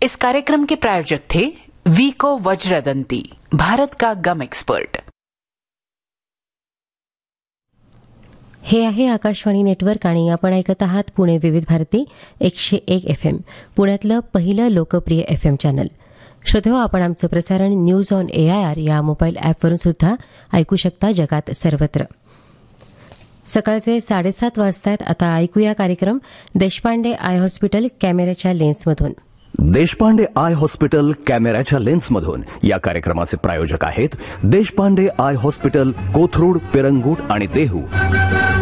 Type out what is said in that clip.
इस कार्यक्रम के प्रायोजक थे वीको वज्रदंती, भारत का गम एक्सपर्ट। हे आहे आकाशवाणी नेटवर्क आणि आपण ऐकत आहात पुणे विविध भारती 101 FM, पुण्यातलं पहिलं लोकप्रिय FM चॅनल. श्रोतेहो, आपण आमचं प्रसारण न्यूज ऑन AIR या मोबाईल ॲपवरून सुद्धा ऐकू शकता जगात सर्वत्र. सकाळचे 7:30 वाजतात. आता ऐकूया कार्यक्रम देशपांडे आय हॉस्पिटल कॅमेऱ्याच्या लेन्समधून. देशपांडे आय हॉस्पिटल कॅमेऱ्याच्या लेन्समधून या कार्यक्रमाचे प्रायोजक आहेत देशपांडे आय हॉस्पिटल, कोथरूड, पिरंगुट आणि देहू.